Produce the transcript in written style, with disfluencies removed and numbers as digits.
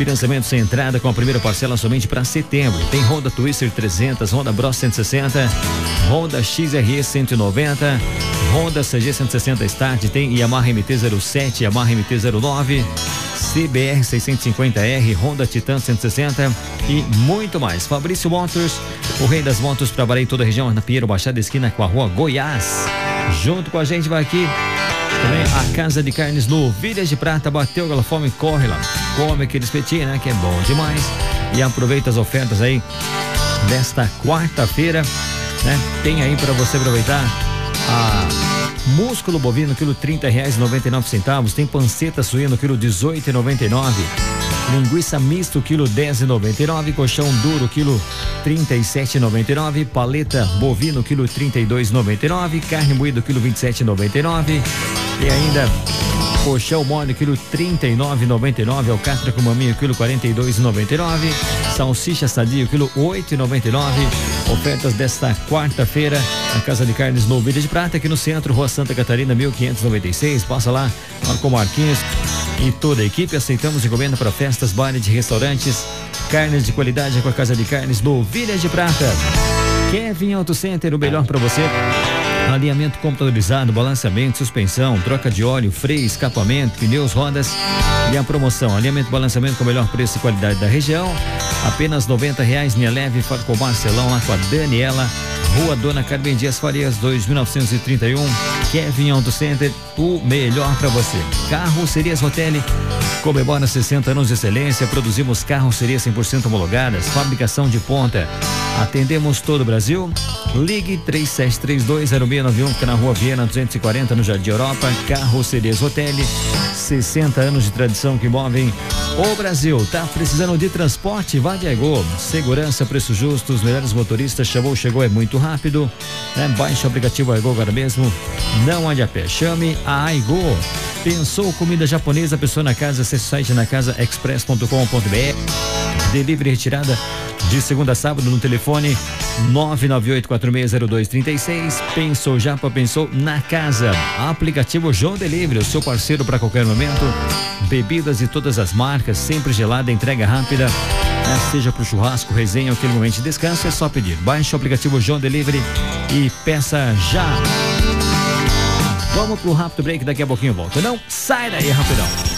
Financiamento sem entrada com a primeira parcela somente para setembro. Tem Honda Twister 300, Honda Bros 160, Honda XRE 190, Honda CG 160 Start, tem Yamaha MT-07, Yamaha MT-09, CBR 650R, Honda Titan 160 e muito mais. Fabrício Motors, o rei das motos para valer em toda a região, na Pinheiro Baixada, esquina com a rua Goiás. Junto com a gente vai aqui também a Casa de Carnes no Vilhas de Prata. Bateu aquela fome, corre lá, come aquele espetinho, né, que é bom demais, e aproveita as ofertas aí desta quarta-feira, né? Tem aí para você aproveitar a músculo bovino, quilo R$30,99. Tem panceta suíno, quilo R$18,99. Linguiça misto, quilo R$10,99. Colchão duro, quilo R$37,99. Paleta bovino, quilo R$32,99. Carne moída, quilo R$27,99. E ainda colchão mole, quilo R$39,99. Alcatra com maminho, quilo R$42,99. Salsicha sadio, quilo R$8,99. Ofertas desta quarta-feira na Casa de Carnes no Vilhas de Prata, aqui no centro, Rua Santa Catarina, 1596. Passa lá, Marco Marquinhos e toda a equipe. Aceitamos encomenda para festas, bares de restaurantes. Carnes de qualidade com a Casa de Carnes no Vilhas de Prata. Kevin Auto Center, o melhor para você. Alinhamento computadorizado, balanceamento, suspensão, troca de óleo, freio, escapamento, pneus, rodas. E a promoção, alinhamento e balanceamento com o melhor preço e qualidade da região. Apenas R$90, linha leve, fora com Marcelão, lá com a Daniela. Rua Dona Carmen Dias Farias, 2931. Kevin Auto Center, o melhor para você. Carrocerias Rotelli comemora 60 anos de excelência. Produzimos carrocerias 100% homologadas, fabricação de ponta. Atendemos todo o Brasil. Ligue 3732-0691, fica na Rua Viena 240, no Jardim Europa. Carrocerias Rotelli, 60 anos de tradição que movem o Brasil. Tá precisando de transporte? Vá de Aigo. Segurança, preço justo, os melhores motoristas. Chamou, chegou, é muito rápido, né? Baixe o aplicativo Aigo agora mesmo. Não ande a pé, chame a Aigo. Pensou comida japonesa, pessoa na casa, acesse o site nacasaexpress.com.br. Delivery retirada de segunda a sábado no telefone 998460236. Pensou Japa, pensou na casa. Aplicativo João Delivery, o seu parceiro para qualquer momento. Bebidas de todas as marcas, sempre gelada, entrega rápida, né? Seja pro churrasco, resenha ou aquele momento de descanso, é só pedir. Baixe o aplicativo João Delivery e peça já. Vamos pro rápido break, daqui a pouquinho eu volto. Não sai daí, rapidão.